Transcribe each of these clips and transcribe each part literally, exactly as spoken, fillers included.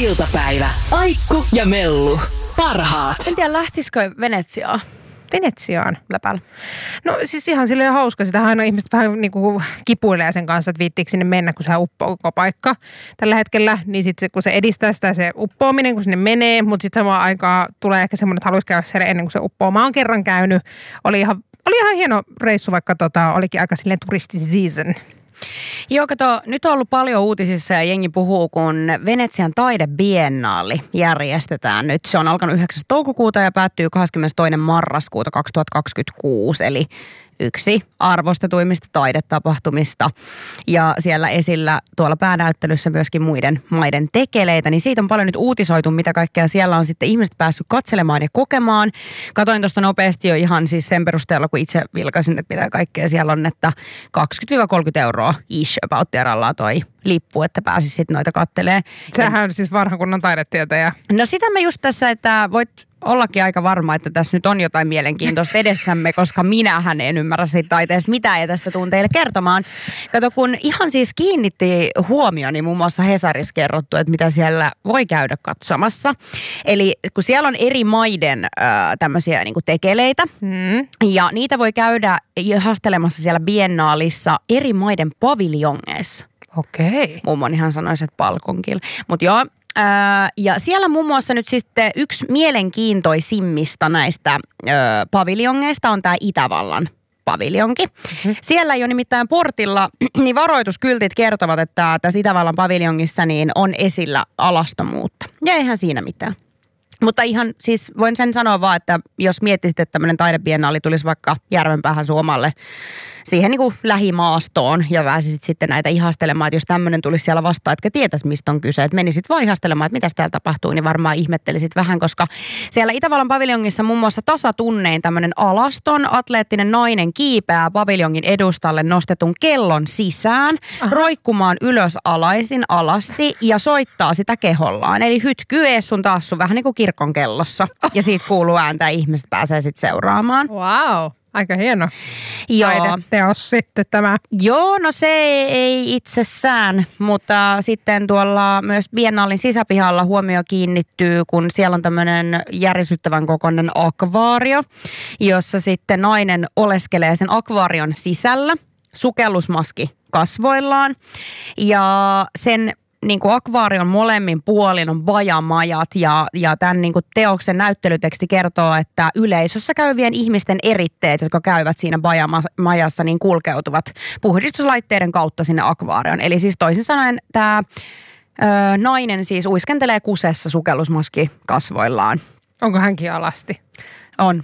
iltapäivä. Aikku ja Mellu. Parhaat. En tiedä, lähtisikö Venetsiaan? Venetsiaan. Läpällä. No siis ihan silleen hauska. Sitähän aina ihmiset vähän niin kuin kipuilee sen kanssa, että viittiikö sinne mennä, kun se uppoo koko paikka tällä hetkellä. Niin sitten kun se edistää sitä se uppoaminen, kun sinne menee, mutta sitten samaan aikaan tulee ehkä semmoinen, että haluaisi käydä siellä ennen kuin se uppoo. Mä oon kerran käynyt. Oli ihan, oli ihan hieno reissu, vaikka tota, olikin aika silleen turistiseason. Joo, kato, nyt on ollut paljon uutisissa ja jengi puhuu, kun Venetsian taidebiennaali järjestetään nyt. Se on alkanut yhdeksäs toukokuuta ja päättyy kahdeskymmenestoinen marraskuuta kaksituhattakaksikymmentäkuusi, eli yksi arvostetuimmista taidetapahtumista. Ja siellä esillä tuolla päänäyttelyssä myöskin muiden maiden tekeleitä, niin siitä on paljon nyt uutisoitu, mitä kaikkea siellä on sitten ihmiset päässyt katselemaan ja kokemaan. Katoin tuosta nopeasti jo ihan siis sen perusteella, kun itse vilkaisin, että mitä kaikkea siellä on, että kaksikymmentä kolmekymmentä euroa ish about erallaan toi lippu, että pääsis sitten noita kattelee. Sehän on siis vanhan kunnon taidetietäjä. No sitä me just tässä, että voit ollakin aika varma, että tässä nyt on jotain mielenkiintoista edessämme, koska minähän en ymmärrä siitä taiteesta mitään ja tästä tuun teille kertomaan. Kato, kun ihan siis kiinnitti huomioni muun muassa Hesarissa kerrottu, että mitä siellä voi käydä katsomassa. Eli kun siellä on eri maiden äh, tämmöisiä niin kuin tekeleitä mm. ja niitä voi käydä hastelemassa siellä biennaalissa eri maiden paviljongeissa. Okei. Mummon ihan sanoisi, että palkonkilla. Mutta joo. Öö, ja siellä muun muassa nyt sitten yksi mielenkiintoisimmista näistä öö, paviljongeista on tämä Itävallan paviljonki. Mm-hmm. Siellä jo nimittäin portilla, niin varoituskyltit kertovat, että tässä Itävallan paviljongissa niin on esillä alastomuutta. Ja eihän siinä mitään. Mutta ihan siis voin sen sanoa vaan, että jos miettisit, että tämmöinen taidebiennaali tulisi vaikka Järvenpäähän Suomalle siihen niin kuin lähimaastoon ja pääsisit sitten näitä ihastelemaan, että jos tämmöinen tulisi siellä vastaan, etkä tietäisi mistä on kyse, että menisit vaan ihastelemaan, että mitä täällä tapahtuu, niin varmaan ihmettelisit vähän, koska siellä Itävallan paviljongissa muun muassa tasatunnein tämmöinen alaston atleettinen nainen kiipeää paviljongin edustalle nostetun kellon sisään, aha, roikkumaan ylös alaisin alasti ja soittaa sitä kehollaan. Eli hytkyy ees sun taas sun vähän niin kuin kirkon kellossa ja siitä kuuluu ääntä ja ihmiset pääsee sitten seuraamaan. Wow. Aika hieno Joo. taideteos sitten tämä. Joo, no se ei itsessään, mutta sitten tuolla myös biennaalin sisäpihalla huomio kiinnittyy, kun siellä on tämmöinen järisyttävän kokoinen akvaario, jossa sitten nainen oleskelee sen akvaarion sisällä, sukellusmaski kasvoillaan ja sen niin kuin akvaarion molemmin puolin on bajamajat ja, ja tämän niin kuin teoksen näyttelyteksti kertoo, että yleisössä käyvien ihmisten eritteet, jotka käyvät siinä bajamajassa, niin kulkeutuvat puhdistuslaitteiden kautta sinne akvaarioon. Eli siis toisin sanoen tämä ö, nainen siis uiskentelee kusessa sukellusmaski kasvoillaan. Onko hänkin alasti? On.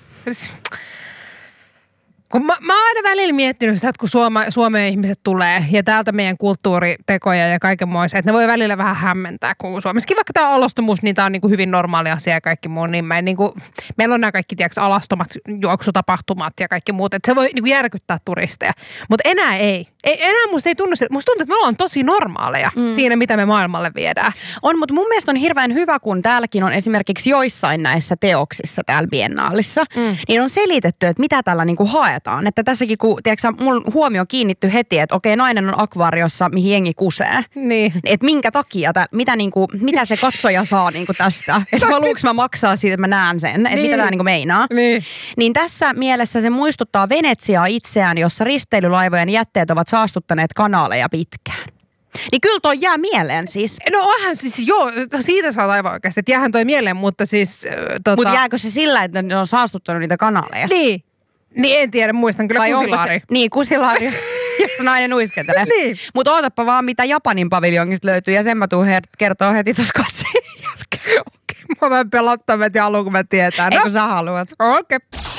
Kun mä, mä oon aina välillä miettinyt sitä, että kun Suoma, Suomeen ihmiset tulee ja täältä meidän kulttuuritekoja ja kaikenmoisia, että ne voi välillä vähän hämmentää, kun Suomessakin vaikka tämä alastomuus, niin tämä on niin kuin hyvin normaali asia ja kaikki muu, niin, mä, niin kuin, meillä on nämä kaikki tiiäks, alastomat juoksutapahtumat ja kaikki muut, että se voi niin kuin järkyttää turisteja, mutta enää ei. ei. Enää musta ei tunnu, musta tuntuu, että me ollaan tosi normaaleja mm. siinä, mitä me maailmalle viedään. On, mutta mun mielestä on hirveän hyvä, kun täälläkin on esimerkiksi joissain näissä teoksissa täällä biennaalissa, mm. niin on selitetty, että mitä tällä niin kuin haetaan. Että tässäkin, kun tiedätkö, mun huomio kiinnitty heti, että okei, nainen on akvaariossa, mihin jengi kusee. Niin. Että minkä takia, mitä, niinku, mitä se katsoja saa niinku tästä? Että haluuks mä maksaa siitä, että mä näen sen? Että niin. Mitä tää niinku meinaa? Niin. Niin tässä mielessä se muistuttaa Venetsiaa itseään, jossa risteilylaivojen jätteet ovat saastuttaneet kanaaleja pitkään. Niin kyllä toi jää mieleen siis. No onhan siis, joo, siitä saa aivan oikeasti, että jäähän toi mieleen, mutta siis... Äh, tota... Mutta jääkö se sillä, että ne on saastuttanut niitä kanaleja? Niin. Niin en tiedä, muistan kyllä kusilaari. Niin, kusilaari, jossa nainen uiskentelee. Niin. Mutta ootappa vaan, mitä Japanin paviljongista löytyy, ja sen mä tuun her- kertoo heti tuossa katseen jälkeen. Okei, mä en pelottaa, että haluan, kun mä tietää. No. Eikö sä haluat? Okei. Okay.